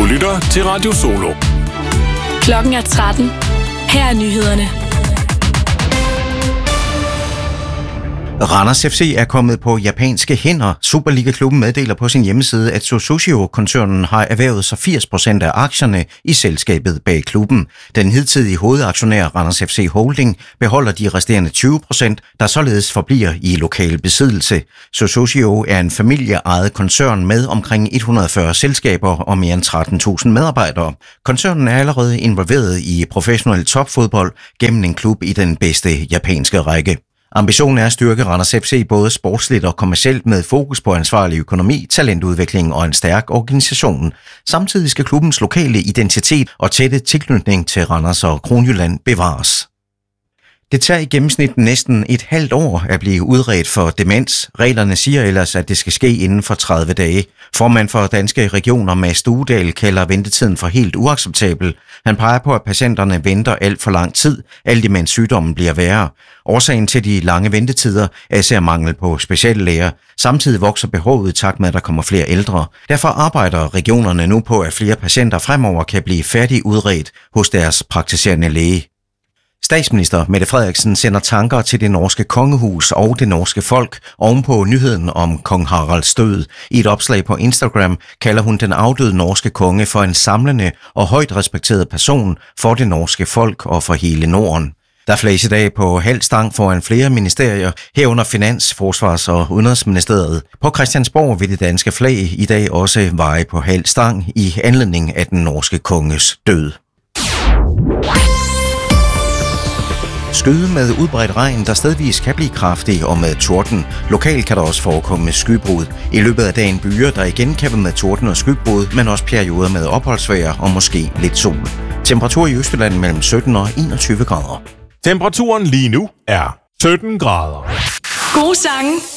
lytter til Radio Solo. Klokken er 13. Her er nyhederne. Randers FC er kommet på japanske hænder. Superliga-klubben meddeler på sin hjemmeside, at Sosushio-koncernen har erhvervet sig 80% af aktierne i selskabet bag klubben. Den hidtidige hovedaktionær Randers FC Holding beholder de resterende 20%, der således forbliver i lokal besiddelse. Sosushio er en familieejet koncern med omkring 140 selskaber og mere end 13.000 medarbejdere. Koncernen er allerede involveret i professionel topfodbold gennem en klub i den bedste japanske række. Ambitionen er at styrke Randers FC både sportsligt og kommercielt med fokus på ansvarlig økonomi, talentudvikling og en stærk organisation. Samtidig skal klubbens lokale identitet og tætte tilknytning til Randers og Kronjylland bevares. Det tager i gennemsnit næsten et halvt år at blive udredt for demens. Reglerne siger ellers, at det skal ske inden for 30 dage. Formand for Danske Regioner Mads Duedal kalder ventetiden for helt uacceptabel. Han peger på, at patienterne venter alt for lang tid, alt imens sygdommen bliver værre. Årsagen til de lange ventetider er især mangel på speciallæger. Samtidig vokser behovet i takt med, at der kommer flere ældre. Derfor arbejder regionerne nu på, at flere patienter fremover kan blive færdig udredt hos deres praktiserende læge. Statsminister Mette Frederiksen sender tanker til det norske kongehus og det norske folk ovenpå nyheden om kong Haralds død. I et opslag på Instagram kalder hun den afdøde norske konge for en samlende og højt respekteret person for det norske folk og for hele Norden. Der flages i dag på halv stang foran flere ministerier, herunder Finans-, Forsvars- og Udenrigsministeriet. På Christiansborg vil det danske flag i dag også veje på halv stang i anledning af den norske konges død. Skyde med udbredt regn, der stedvis kan blive kraftig og med torden. Lokalt kan der også forekomme skybrud. I løbet af dagen byer, der igen kan være med torden og skybrud, men også perioder med opholdsvejr og måske lidt sol. Temperatur i Østjylland mellem 17 og 21 grader. Temperaturen lige nu er 17 grader. Gode sange